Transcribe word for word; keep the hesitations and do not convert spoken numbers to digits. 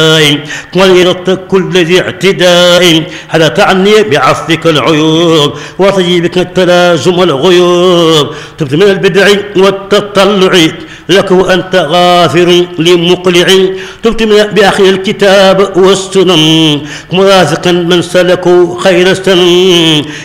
ولرد كل ذي اعتداء هذا تعني بعفك العيوب وطيبك التلازم والغيوب تبت من البدع والتطلع لك وأنت غافر لمقلع تبت بأخي الكتاب والسنن مرافقا من سلكوا خير السنن